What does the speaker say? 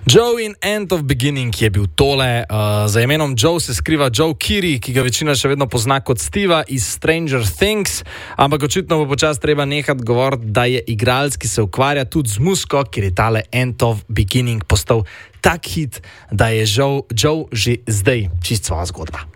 Joe in End of Beginning je bil tole. Za imenom Joe se skriva Joe Keery, ki ga večina še vedno pozna kot Steva iz Stranger Things, ampak očitno bo počasi treba nehati govoriti, da je igralec, ki se ukvarja tudi z muziko, ker je tale End of Beginning postal tak hit, da je Joe že zdaj čist svoja zgodba.